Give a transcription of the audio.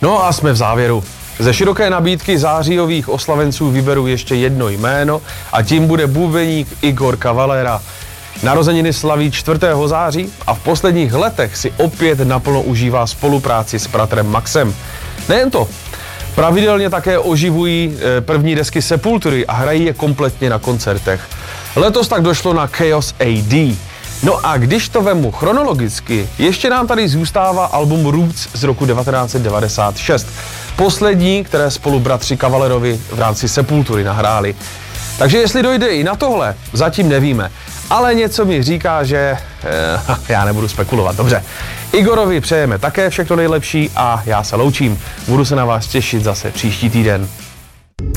No a jsme v závěru. Ze široké nabídky zářijových oslavenců vyberu ještě jedno jméno a tím bude bubeník Igor Cavalera. Narozeniny slaví 4. září a v posledních letech si opět naplno užívá spolupráci s bratrem Maxem. Nejen to, pravidelně také oživují první desky Sepultury a hrají je kompletně na koncertech. Letos tak došlo na Chaos AD. No a když to vemu chronologicky, ještě nám tady zůstává album Roots z roku 1996. Poslední, které spolu bratři Cavalerovi v rámci Sepultury nahráli. Takže jestli dojde i na tohle, zatím nevíme. Ale něco mi říká, že já nebudu spekulovat. Dobře, Igorovi přejeme také všechno nejlepší a já se loučím. Budu se na vás těšit zase příští týden.